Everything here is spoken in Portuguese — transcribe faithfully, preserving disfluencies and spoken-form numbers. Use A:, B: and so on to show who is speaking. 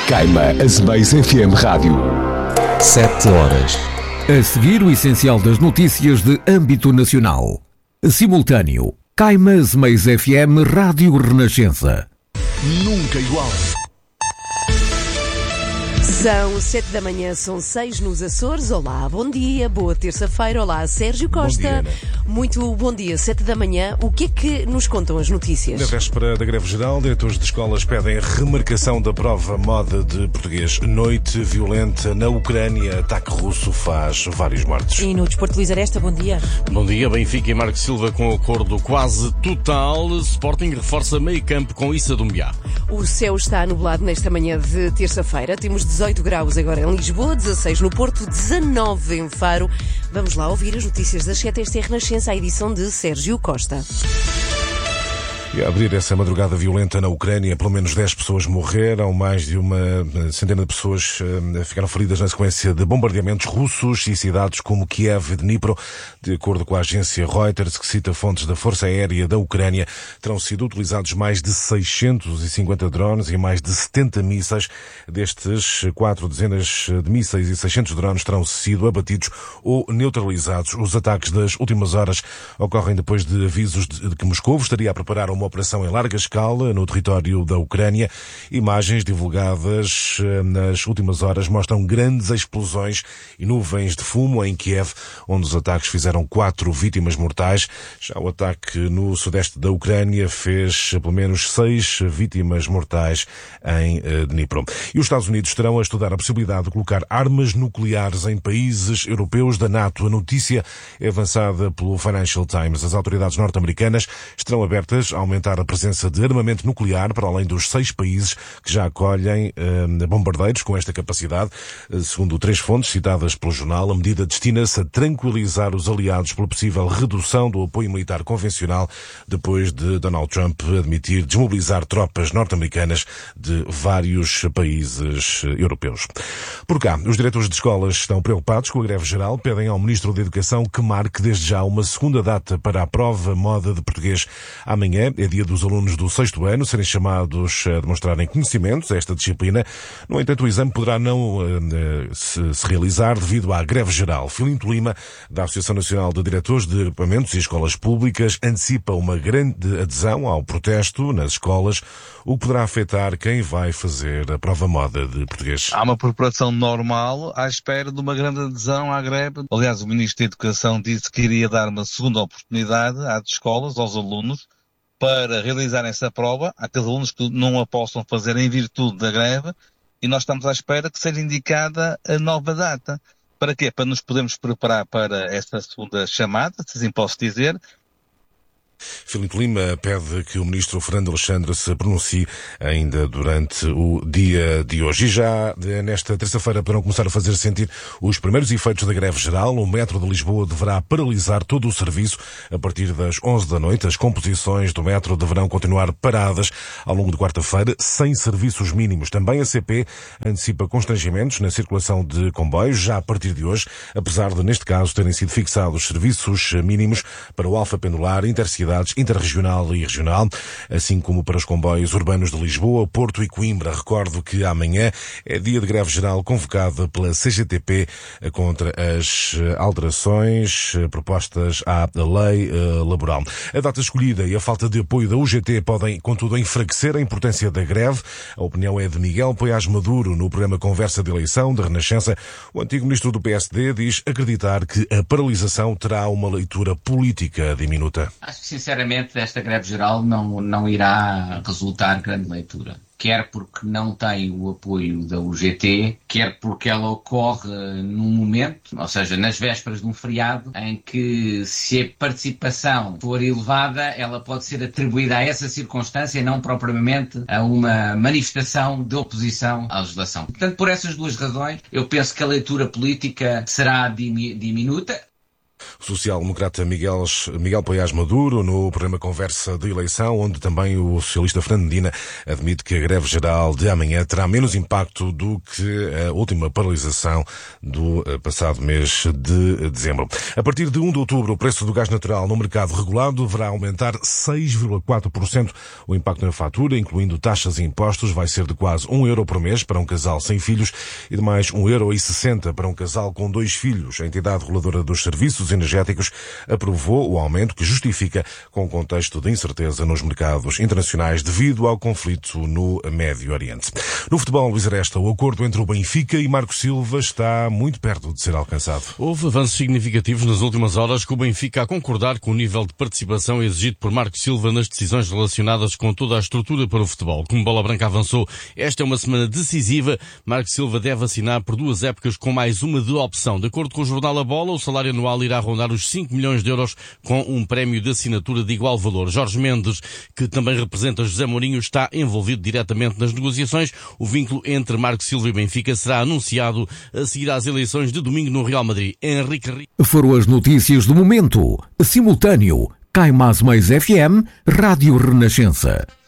A: Caima Azemais F M Rádio. Sete horas.
B: A seguir, o essencial das notícias de âmbito nacional. Simultâneo. Caima Azemais F M Rádio Renascença.
A: Nunca igual.
C: São sete da manhã, são seis nos Açores. Olá, bom dia, boa terça-feira. Olá, Sérgio Costa.
D: Bom dia,
C: muito bom dia, sete da manhã. O que é que nos contam as notícias?
D: Na véspera da greve geral, diretores de escolas pedem a remarcação da prova moda de português. Noite violenta na Ucrânia, ataque russo faz vários mortos.
C: E no Desporto, Luís Aresta, bom dia.
E: Bom dia, Benfica e Marco Silva com acordo quase total. Sporting reforça meio campo com Issa Doumbia.
C: O céu está nublado nesta manhã de terça-feira. Temos dezoito graus agora em Lisboa, dezasseis no Porto, dezanove em Faro. Vamos lá ouvir as notícias das sete. Esta é a Renascença, a edição de Sérgio Costa.
D: E a abrir essa madrugada violenta na Ucrânia, pelo menos dez pessoas morreram, mais de uma centena de pessoas uh, ficaram feridas na sequência de bombardeamentos russos e cidades como Kiev e Dnipro. De acordo com a agência Reuters, que cita fontes da Força Aérea da Ucrânia, terão sido utilizados mais de seiscentos e cinquenta drones e mais de setenta mísseis. Destes, quatro dezenas de mísseis e seiscentos drones terão sido abatidos ou neutralizados. Os ataques das últimas horas ocorrem depois de avisos de que Moscou estaria a preparar uma operação em larga escala no território da Ucrânia. Imagens divulgadas nas últimas horas mostram grandes explosões e nuvens de fumo em Kiev, onde os ataques fizeram quatro vítimas mortais. Já o ataque no sudeste da Ucrânia fez pelo menos seis vítimas mortais em Dnipro. E os Estados Unidos terão a estudar a possibilidade de colocar armas nucleares em países europeus da NATO. A notícia é avançada pelo Financial Times. As autoridades norte-americanas estarão abertas a aumentar a presença de armamento nuclear para além dos seis países que já acolhem eh, bombardeiros com esta capacidade. Eh, segundo três fontes citadas pelo jornal, a medida destina-se a tranquilizar os aliados pela possível redução do apoio militar convencional depois de Donald Trump admitir desmobilizar tropas norte-americanas de vários países europeus. Por cá, os diretores de escolas estão preocupados com a greve geral, pedem ao Ministro da Educação que marque desde já uma segunda data para a prova moda de português. Amanhã é dia dos alunos do sexto ano serem chamados a demonstrarem conhecimentos a esta disciplina. No entanto, o exame poderá não uh, se, se realizar devido à greve geral. Filinto Lima, da Associação Nacional de Diretores de Equipamentos e Escolas Públicas, antecipa uma grande adesão ao protesto nas escolas, o que poderá afetar quem vai fazer a prova moda de português.
F: Há uma preparação normal à espera de uma grande adesão à greve. Aliás, o Ministro da Educação disse que iria dar uma segunda oportunidade às escolas, aos alunos, para realizar essa prova, aqueles alunos que não a possam fazer em virtude da greve, e nós estamos à espera que seja indicada a nova data. Para quê? Para nos podermos preparar para esta segunda chamada, se assim posso dizer.
D: Filinto Lima pede que o Ministro Fernando Alexandre se pronuncie ainda durante o dia de hoje. E já nesta terça-feira poderão começar a fazer sentir os primeiros efeitos da greve geral. O metro de Lisboa deverá paralisar todo o serviço a partir das onze da noite. As composições do metro deverão continuar paradas ao longo de quarta-feira, sem serviços mínimos. Também a C P antecipa constrangimentos na circulação de comboios já a partir de hoje, apesar de, neste caso, terem sido fixados serviços mínimos para o Alfa Pendular, Intercidade, interregional e regional, assim como para os comboios urbanos de Lisboa, Porto e Coimbra. Recordo que amanhã é dia de greve geral convocada pela C G T P contra as alterações propostas à lei laboral. A data escolhida e a falta de apoio da U G T podem, contudo, enfraquecer a importância da greve. A opinião é de Miguel Poiás Maduro no programa Conversa de Eleição da Renascença. O antigo ministro do P S D diz acreditar que a paralisação terá uma leitura política diminuta.
G: Acho que, sinceramente, esta greve geral não, não irá resultar grande leitura. Quer porque não tem o apoio da U G T, quer porque ela ocorre num momento, ou seja, nas vésperas de um feriado, em que, se a participação for elevada, ela pode ser atribuída a essa circunstância, não propriamente a uma manifestação de oposição à legislação. Portanto, por essas duas razões, eu penso que a leitura política será diminuta.
D: O social-democrata Miguel, Miguel Poiás Maduro, no programa Conversa de Eleição, onde também o socialista Fernando Medina admite que a greve geral de amanhã terá menos impacto do que a última paralisação do passado mês de dezembro. A partir de primeiro de outubro, o preço do gás natural no mercado regulado deverá aumentar seis vírgula quatro por cento. O impacto na fatura, incluindo taxas e impostos, vai ser de quase um euro por mês para um casal sem filhos e de mais um euro e sessenta para um casal com dois filhos. A entidade reguladora dos serviços energéticos aprovou o aumento, que justifica com o contexto de incerteza nos mercados internacionais devido ao conflito no Médio Oriente. No futebol, Luís Aresta, o acordo entre o Benfica e Marco Silva está muito perto de ser alcançado.
E: Houve avanços significativos nas últimas horas, com o Benfica a concordar com o nível de participação exigido por Marco Silva nas decisões relacionadas com toda a estrutura para o futebol. Como Bola Branca avançou, esta é uma semana decisiva. Marco Silva deve assinar por duas épocas com mais uma de opção. De acordo com o jornal A Bola, o salário anual irá rondar os cinco milhões de euros com um prémio de assinatura de igual valor. Jorge Mendes, que também representa José Mourinho, está envolvido diretamente nas negociações. O vínculo entre Marco Silva e Benfica será anunciado a seguir às eleições de domingo no Real Madrid. Henrique...
B: Foram as notícias do momento. Simultâneo. Cai Mais Mais F M, Rádio Renascença.